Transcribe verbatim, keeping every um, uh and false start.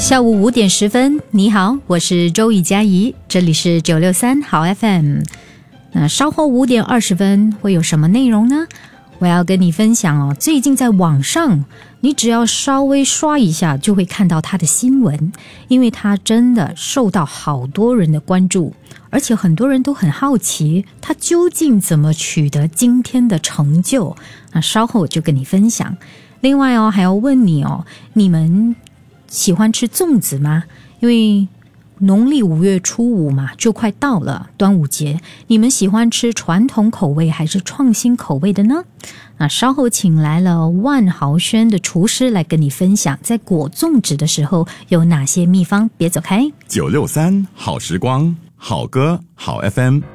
下午五点十分，你好，我是周雨佳怡，这里是九六三好 F M。 那稍后五点二十分会有什么内容呢？我要跟你分享哦，最近在网上你只要稍微刷一下就会看到他的新闻，因为他真的受到好多人的关注，而且很多人都很好奇他究竟怎么取得今天的成就。那稍后我就跟你分享。另外哦，还要问你哦，你们喜欢吃粽子吗？因为农历五月初五嘛，就快到了端午节，你们喜欢吃传统口味还是创新口味的呢？那稍后请来了万豪轩的厨师来跟你分享，在裹粽子的时候有哪些秘方，别走开。 九六三好时光，好歌好 F M。